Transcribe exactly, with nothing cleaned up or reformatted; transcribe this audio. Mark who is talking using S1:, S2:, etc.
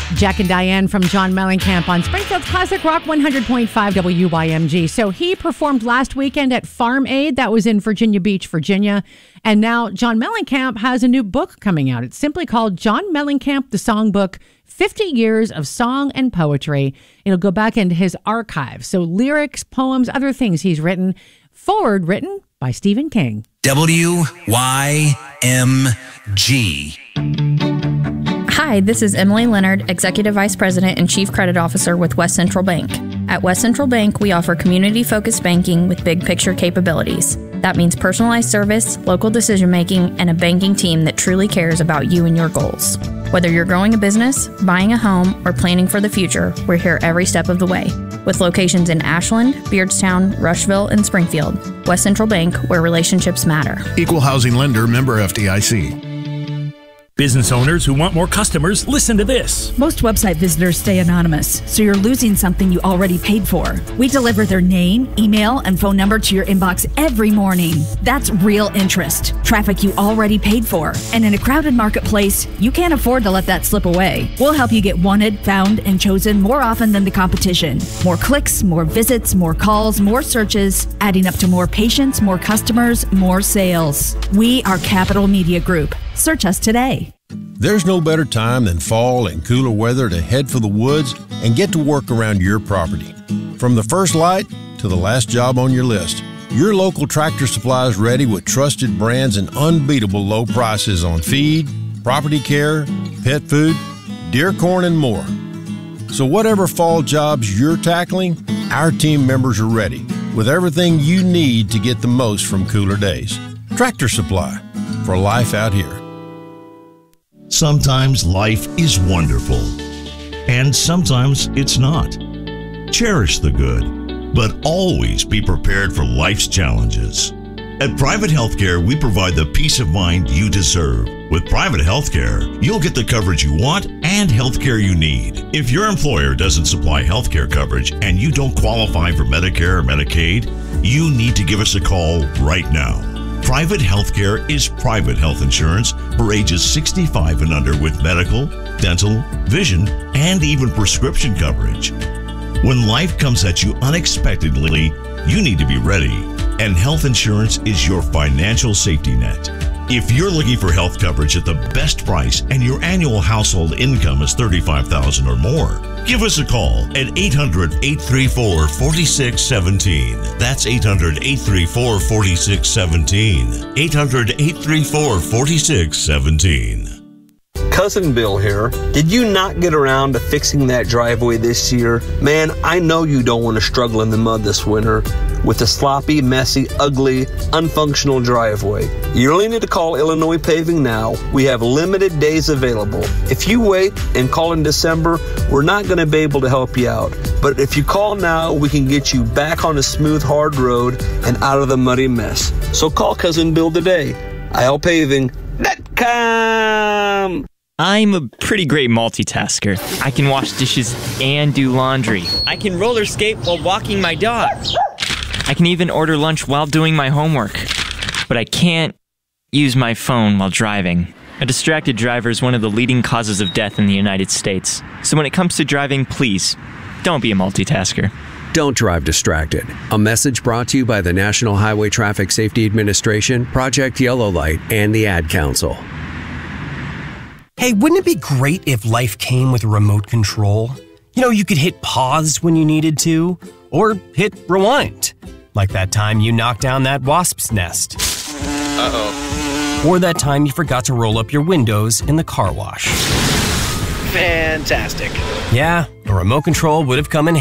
S1: Jack and Diane from John Mellencamp on Springfield's Classic Rock one hundred point five W Y M G. So he performed last weekend at Farm Aid. That was in Virginia Beach, Virginia. And now John Mellencamp has a new book coming out. It's simply called John Mellencamp, the Songbook, fifty years of Song and Poetry. It'll go back into his archive. So lyrics, poems, other things he's written. Forward written by Stephen King.
S2: W Y M G.
S3: Hi, this is Emily Leonard, Executive Vice President and Chief Credit Officer with West Central Bank. At West Central Bank, we offer community-focused banking with big picture capabilities. That means personalized service, local decision-making, and a banking team that truly cares about you and your goals. Whether you're growing a business, buying a home, or planning for the future, we're here every step of the way. With locations in Ashland, Beardstown, Rushville, and Springfield, West Central Bank, where relationships matter.
S4: Equal housing lender, member F D I C.
S5: Business owners who want more customers, listen to this.
S6: Most website visitors stay anonymous, so you're losing something you already paid for. We deliver their name, email, and phone number to your inbox every morning. That's real interest, traffic you already paid for. And in a crowded marketplace, you can't afford to let that slip away. We'll help you get wanted, found, and chosen more often than the competition. More clicks, more visits, more calls, more searches, adding up to more patients, more customers, more sales. We are Capital Media Group. Search us today.
S7: There's no better time than fall and cooler weather to head for the woods and get to work around your property. From the first light to the last job on your list, your local Tractor Supply is ready with trusted brands and unbeatable low prices on feed, property care, pet food, deer corn, and more. So whatever fall jobs you're tackling, our team members are ready with everything you need to get the most from cooler days. Tractor Supply, for life out here.
S8: Sometimes life is wonderful, and sometimes it's not. Cherish the good, but always be prepared for life's challenges. At Private Healthcare, we provide the peace of mind you deserve. With Private Healthcare, you'll get the coverage you want and healthcare you need. If your employer doesn't supply healthcare coverage and you don't qualify for Medicare or Medicaid, you need to give us a call right now. Private Healthcare is private health insurance for ages sixty-five and under with medical, dental, vision, and even prescription coverage. When life comes at you unexpectedly, you need to be ready, and health insurance is your financial safety net. If you're looking for health coverage at the best price and your annual household income is thirty-five thousand dollars or more, give us a call at eight hundred, eight three four, four six one seven. That's eight hundred, eight three four, four six one seven. eight hundred, eight three four, four six one seven.
S9: Cousin Bill here. Did you not get around to fixing that driveway this year? Man, I know you don't want to struggle in the mud this winter with a sloppy, messy, ugly, unfunctional driveway. You really need to call Illinois Paving now. We have limited days available. If you wait and call in December, we're not going to be able to help you out. But if you call now, we can get you back on a smooth, hard road and out of the muddy mess. So call Cousin Bill today. I L paving dot com.
S10: I'm a pretty great multitasker. I can wash dishes and do laundry. I can roller skate while walking my dog. I can even order lunch while doing my homework. But I can't use my phone while driving. A distracted driver is one of the leading causes of death in the United States. So when it comes to driving, please, don't be a multitasker.
S11: Don't drive distracted. A message brought to you by the National Highway Traffic Safety Administration, Project Yellow Light, and the Ad Council.
S12: Hey, wouldn't it be great if life came with a remote control? You know, you could hit pause when you needed to, or hit rewind. Like that time you knocked down that wasp's nest.
S13: Uh-oh.
S12: Or that time you forgot to roll up your windows in the car wash.
S13: Fantastic.
S12: Yeah, a remote control would have come in handy.